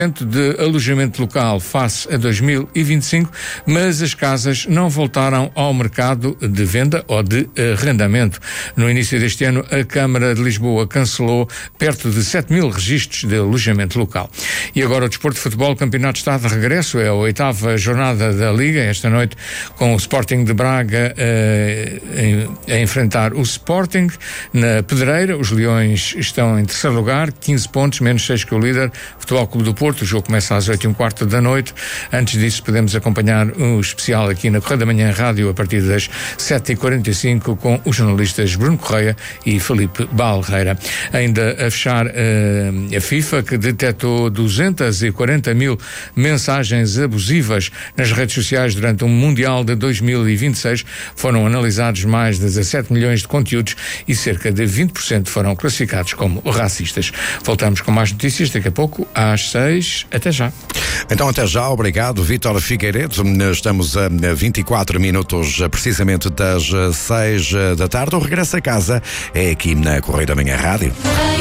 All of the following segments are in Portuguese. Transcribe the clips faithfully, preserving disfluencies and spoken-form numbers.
de alojamento local face a dois mil e vinte e cinco, mas as casas não voltaram ao mercado de venda ou de arrendamento. No início deste ano, a Câmara de Lisboa cancelou perto de sete mil registros de alojamento local. E agora o desporto de futebol, o Campeonato está de regresso, é a oitava jornada da Liga, esta noite com o Sporting de Braga eh, a enfrentar o Sporting na Pedreira. Os Leões estão em terceiro lugar, quinze pontos, menos seis que o líder, Futebol Clube do Porto. O jogo começa às oito e um quarto da noite. Antes disso, podemos acompanhar o especial aqui na Correio da Manhã Rádio a partir das sete e quarenta e cinco com os jornalistas Bruno Correia e Felipe Balreira. Ainda a fechar uh, a FIFA, que detectou duzentas e quarenta mil mensagens abusivas nas redes sociais durante o Mundial de dois mil e vinte e seis. Foram analisados mais de dezassete milhões de conteúdos e cerca de vinte por cento foram classificados como racistas. Voltamos com mais notícias daqui a pouco às seis. Até já. Então até já, obrigado, Vítor Figueiredo. Estamos a vinte e quatro minutos precisamente das seis da tarde. O regresso a casa é aqui na Correio da Manhã Rádio.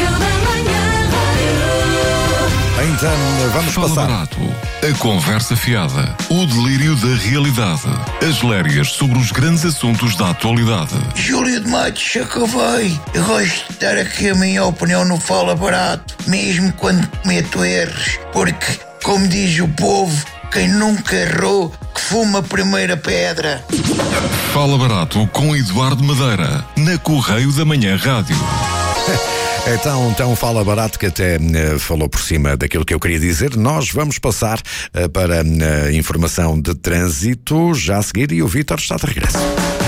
Então vamos Fala passar. Barato, a conversa fiada, o delírio da realidade, as lérias sobre os grandes assuntos da atualidade. Júlio de Matos, acabei. Eu gosto de dar aqui a minha opinião no Fala Barato, mesmo quando cometo erros, porque, como diz o povo, quem nunca errou, que fuma a primeira pedra. Fala Barato com Eduardo Madeira, na Correio da Manhã Rádio. Então, então fala barato que até uh, falou por cima daquilo que eu queria dizer. Nós vamos passar uh, para a uh, informação de trânsito já a seguir e o Vítor está de regresso.